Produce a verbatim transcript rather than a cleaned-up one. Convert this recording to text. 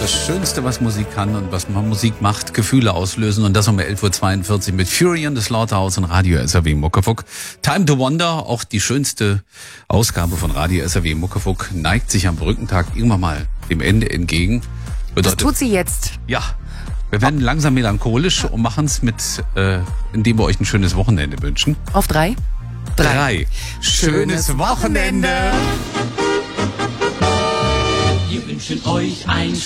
Das Schönste, was Musik kann und was man Musik macht, Gefühle auslösen. Und das um elf Uhr zweiundvierzig mit Fury and the Slaughterhouse und Radio S R W Muckefuck. Time to Wonder, auch die schönste Ausgabe von Radio S R W Muckefuck, neigt sich am Brückentag irgendwann mal dem Ende entgegen. Bedeutet, das tut sie jetzt. Ja, wir werden langsam melancholisch und machen es mit, äh, indem wir euch ein schönes Wochenende wünschen. Auf drei? Drei. Drei. Schönes, schönes Wochenende. Wir wünschen euch ein